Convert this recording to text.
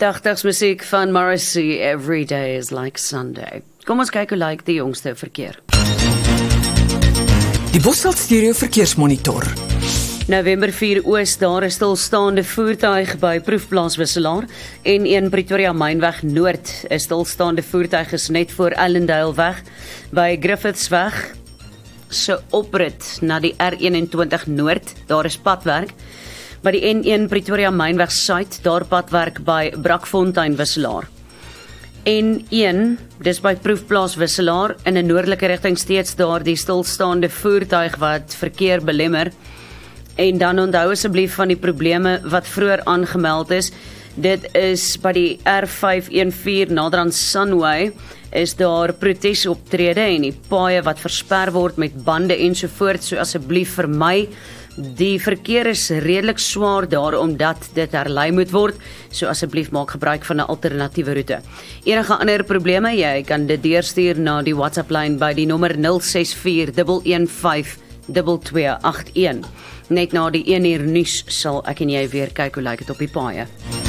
80s musiek van Morrissey, Every Day is Like Sunday. Kom ons kyk hoe lyk die jongste verkeer. Die Bosveld Stereo Verkeersmonitor. November 4 Oos, daar is stilstaande voertuig by Proefplaas Wisselaar en een Pretoria Mynweg Noord. 'n Stilstaande voertuig is net voor Allendale weg by Griffithsweg se oprit na die R21 Noord, daar is padwerk. By die N1 Pretoria Mynweg Suid, daar padwerk by Brakfontein Wisselaar. N1, dis by Proefplaas Wisselaar, in 'n noordelike rigting steeds daar die stilstaande voertuig wat verkeer belemmer. En dan onthou asseblief van die probleme wat vroeër aangemeld is. Dit is by die R514 nader aan Sunway, is daar protesoptrede en die paaie wat versper word met bande ensovoorts, so asseblief vermy. Die verkeer is redelik swaar daar omdat dit herlei moet word, so asseblief maak gebruik van 'n alternatiewe roete. Enige ander probleme, jy kan dit deurstuur na die WhatsApp-lyn by die nommer 0641152281. Net na die 1 uur nuus sal ek en jy weer kyk hoe lyk dit op die paaie.